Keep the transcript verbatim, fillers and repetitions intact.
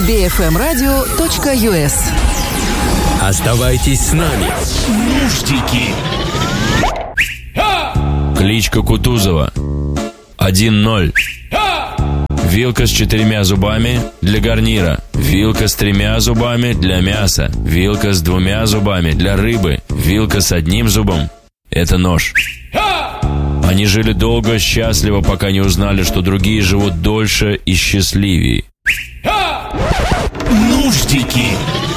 би эф эм радио точка ю эс. Оставайтесь с нами. Нуждики. Кличка Кутузова. один ноль. Вилка с четырьмя зубами для гарнира. Вилка с тремя зубами для мяса. Вилка с двумя зубами для рыбы. Вилка с одним зубом – это нож. Они жили долго, счастливо, пока не узнали, что другие живут дольше и счастливее. Нуждики.